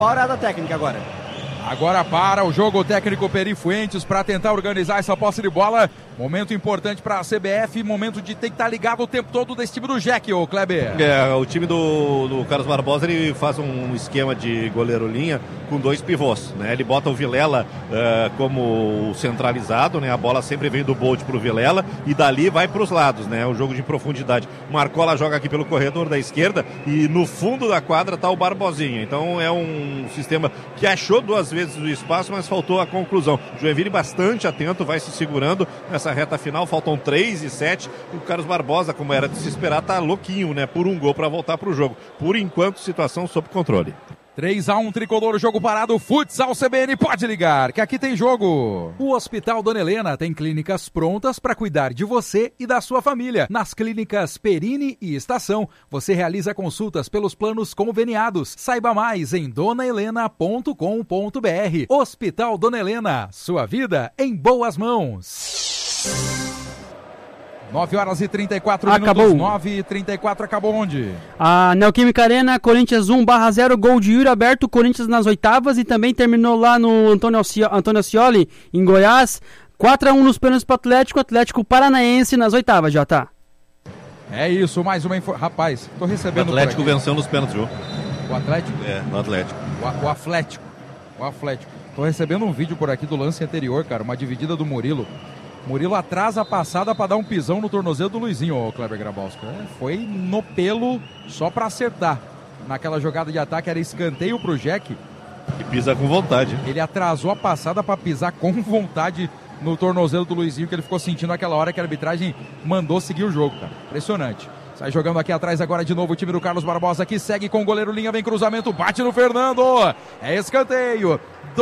Parada técnica agora. Agora para o jogo técnico Peri Fuentes para tentar organizar essa posse de bola. Momento importante para a CBF, momento de ter que estar ligado o tempo todo desse time do Jack, ô Kleber. O time do Carlos Barbosa, ele faz um esquema de goleiro-linha com 2 pivôs, né? Ele bota o Vilela como centralizado, né? A bola sempre vem do Bolt pro Vilela e dali vai para os lados, né? O jogo de profundidade. Marcola joga aqui pelo corredor da esquerda e no fundo da quadra tá o Barbosinha. Então é um sistema que achou 2 vezes o espaço, mas faltou a conclusão. Joinville bastante atento, vai se segurando nessa reta final, faltam 3 e 7. O Carlos Barbosa, como era de se esperar, tá louquinho, né? Por um gol para voltar pro jogo. Por enquanto, situação sob controle. 3-1, tricolor, jogo parado, futsal CBN, pode ligar, que aqui tem jogo. O Hospital Dona Helena tem clínicas prontas para cuidar de você e da sua família. Nas clínicas Perini e Estação, você realiza consultas pelos planos conveniados. Saiba mais em donahelena.com.br. Hospital Dona Helena, sua vida em boas mãos. 9h34 acabou. 9h34, acabou onde? A Neoquímica Arena, Corinthians 1/0, gol de Yuri aberto, Corinthians nas oitavas e também terminou lá no Antônio Ascioli, em Goiás. 4-1 nos pênaltis para o Atlético Paranaense nas oitavas, já tá. É isso, mais uma informação. Rapaz, tô recebendo. O Atlético venceu nos pênaltis, viu? O Atlético? No Atlético. O Atlético. Tô recebendo um vídeo por aqui do lance anterior, cara, uma dividida do Murilo. Murilo atrasa a passada para dar um pisão no tornozelo do Luizinho, ô Kleber Grabowski. Foi no pelo só para acertar. Naquela jogada de ataque era escanteio pro Jack. E pisa com vontade. Ele atrasou a passada para pisar com vontade no tornozelo do Luizinho, que ele ficou sentindo naquela hora que a arbitragem mandou seguir o jogo, cara. Impressionante. Sai jogando aqui atrás agora de novo o time do Carlos Barbosa, que segue com o goleiro linha, vem cruzamento, bate no Fernando. É escanteio.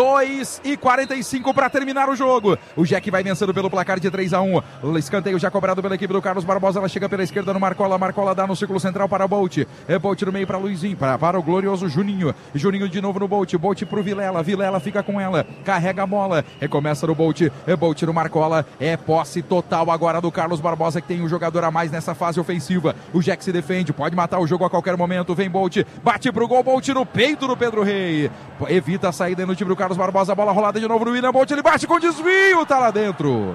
2:45 para terminar o jogo. O Jack vai vencendo pelo placar de 3-1. O escanteio já cobrado pela equipe do Carlos Barbosa. Ela chega pela esquerda no Marcola. Marcola dá no círculo central para Bolt. Bolt no meio para Luizinho. Para o glorioso Juninho. Juninho de novo no Bolt. Bolt pro Vilela. Vilela fica com ela. Carrega a bola. Recomeça no Bolt. Bolt no Marcola. É posse total agora do Carlos Barbosa, que tem um jogador a mais nessa fase ofensiva. O Jack se defende. Pode matar o jogo a qualquer momento. Vem Bolt. Bate pro gol. Bolt no peito do Pedro Rei. Evita a saída no time do Carlos Barbosa, bola rolada de novo no William Bolt, ele bate com desvio, tá lá dentro.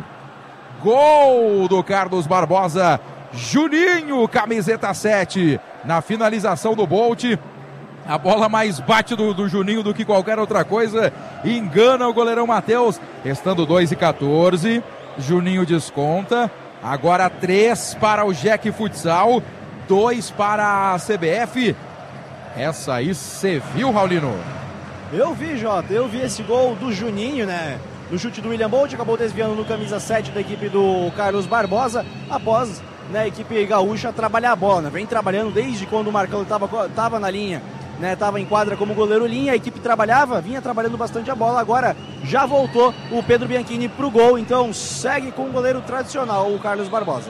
Gol do Carlos Barbosa, Juninho, camiseta 7, na finalização do Bolt. A bola mais bate do Juninho do que qualquer outra coisa, engana o goleirão Matheus, restando 2:14, Juninho desconta, agora 3 para o Jack Futsal, 2 para a CBF. Essa aí você viu, Raulino? Eu vi, Jota, eu vi esse gol do Juninho, né? No chute do William Bolt, acabou desviando no camisa 7 da equipe do Carlos Barbosa, após, né, a equipe gaúcha trabalhar a bola, né? Vem trabalhando desde quando o Marcão estava na linha, né? Estava em quadra como goleiro linha, a equipe vinha trabalhando bastante a bola, agora já voltou o Pedro Bianchini pro gol, então segue com o goleiro tradicional, o Carlos Barbosa.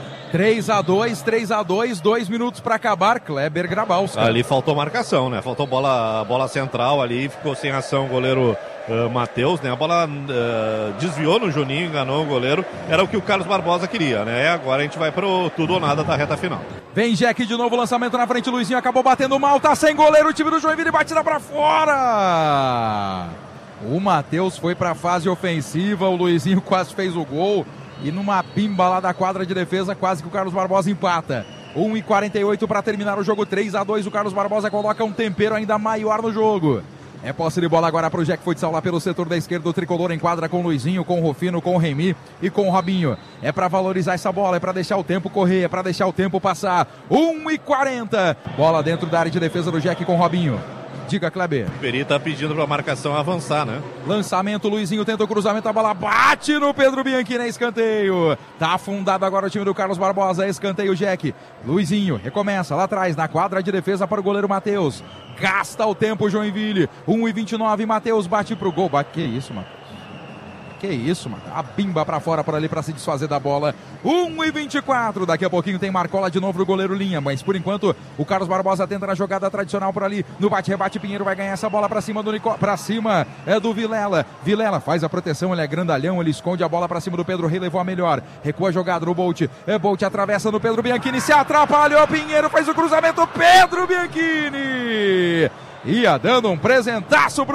3-2, 2 minutos para acabar, Kleber Grabowski. Ali faltou marcação, né? Faltou bola central ali, ficou sem ação o goleiro Matheus, né? A bola desviou no Juninho, enganou o goleiro. Era o que o Carlos Barbosa queria, né? Agora a gente vai pro tudo ou nada da reta final. Vem Jack de novo, lançamento na frente, Luizinho acabou batendo mal, tá sem goleiro, o time do Joinville bate lá pra fora. O Matheus foi pra fase ofensiva, o Luizinho quase fez o gol. E numa pimba lá da quadra de defesa, quase que o Carlos Barbosa empata. 1:48 para terminar o jogo, 3-2. O Carlos Barbosa coloca um tempero ainda maior no jogo. É posse de bola agora para o Jack Futsal lá pelo setor da esquerda. O tricolor em quadra com o Luizinho, com o Rufino, com o Remy e com o Robinho. É para valorizar essa bola, é para deixar o tempo correr, é para deixar o tempo passar. 1:40. Bola dentro da área de defesa do Jack com o Robinho. Diga, Kleber. O Peri tá pedindo pra marcação avançar, né? Lançamento, Luizinho tenta o cruzamento, a bola bate no Pedro Bianchini, escanteio. Tá afundado agora o time do Carlos Barbosa, escanteio Jack. Luizinho recomeça lá atrás, na quadra de defesa para o goleiro Matheus. Gasta o tempo Joinville. 1:29, Matheus bate pro gol. Que isso, mano? Que isso, mano. A bimba pra fora por ali pra se desfazer da bola. 1:24. Daqui a pouquinho tem Marcola de novo no goleiro linha. Mas por enquanto o Carlos Barbosa tenta na jogada tradicional por ali. No bate-rebate, Pinheiro vai ganhar essa bola pra cima do pra cima do Vilela. Vilela faz a proteção, ele é grandalhão, ele esconde a bola pra cima do Pedro Rei, levou a melhor. Recua a jogada no Bolt. Bolt atravessa no Pedro Bianchini, se atrapalhou. Pinheiro faz o cruzamento. Pedro Bianchini ia dando um presentaço pro